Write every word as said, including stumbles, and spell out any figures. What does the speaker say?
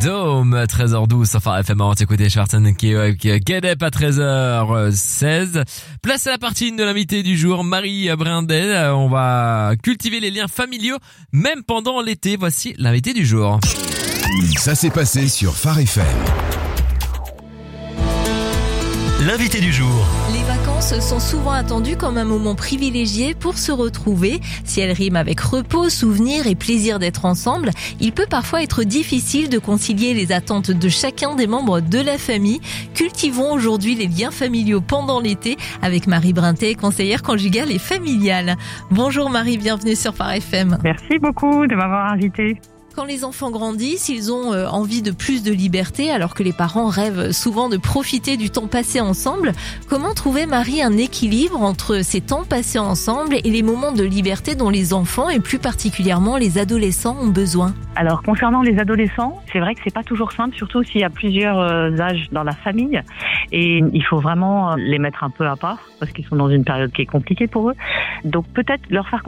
Dôme, treize heures douze, sur Phare F M, on va écouter Schwarzen qui est Gedep à treize heures seize. Place à la partie de l'invité du jour, Marie Brindel. On va cultiver les liens familiaux, même pendant l'été. Voici l'invité du jour. Ça s'est passé sur Phare F M. L'invité du jour. Les vacances sont souvent attendues comme un moment privilégié pour se retrouver. Si elles riment avec repos, souvenirs et plaisir d'être ensemble, il peut parfois être difficile de concilier les attentes de chacun des membres de la famille. Cultivons aujourd'hui les liens familiaux pendant l'été avec Marie Brintet, conseillère conjugale et familiale. Bonjour Marie, bienvenue sur Phare F M. Merci beaucoup de m'avoir invitée. Quand les enfants grandissent, ils ont envie de plus de liberté alors que les parents rêvent souvent de profiter du temps passé ensemble. Comment trouver, Marie, un équilibre entre ces temps passés ensemble et les moments de liberté dont les enfants et plus particulièrement les adolescents ont besoin? Alors concernant les adolescents, c'est vrai que c'est pas toujours simple, surtout s'il y a plusieurs euh, âges dans la famille et il faut vraiment les mettre un peu à part parce qu'ils sont dans une période qui est compliquée pour eux. Donc peut-être leur faire